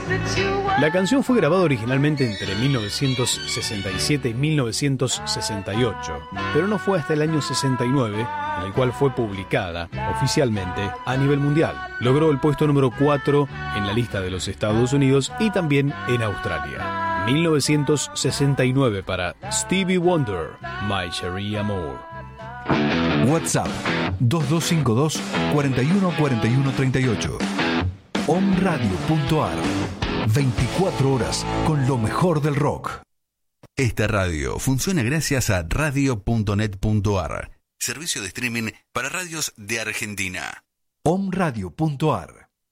La canción fue grabada originalmente entre 1967 y 1968, pero no fue hasta el año 69 en el cual fue publicada oficialmente a nivel mundial. Logró el puesto número 4 en la lista de los Estados Unidos y también en Australia. 1969 para Stevie Wonder, My Cherie Amour. WhatsApp 2252 41 41 38. omradio.ar, 24 horas con lo mejor del rock. Esta radio funciona gracias a radio.net.ar, servicio de streaming para radios de Argentina. omradio.ar.